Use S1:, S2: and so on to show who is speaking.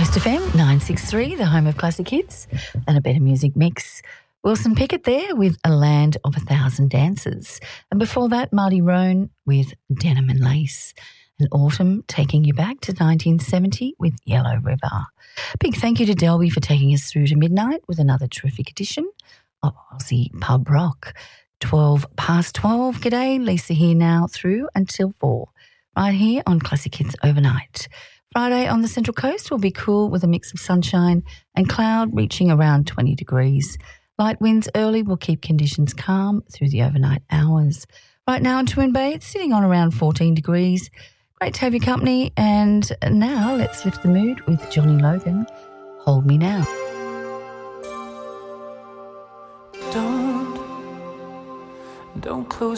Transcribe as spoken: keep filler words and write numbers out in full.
S1: Blast F M nine sixty-three, the home of classic hits and a better music mix. Wilson Pickett there with A Land of a Thousand Dances. And before that, Marty Roan with Denim and Lace. And Autumn taking you back to nineteen seventy with Yellow River. Big thank you to Delby for taking us through to midnight with another terrific edition of Aussie Pub Rock. twelve past twelve. G'day, Lisa here now through until four. Right here on Classic Hits Overnight. Friday on the Central Coast will be cool with a mix of sunshine and cloud reaching around twenty degrees. Light winds early will keep conditions calm through the overnight hours. Right now in Twin Bay, it's sitting on around fourteen degrees. Great to have your company. And now let's lift the mood with Johnny Logan. Hold Me Now.
S2: Don't, don't close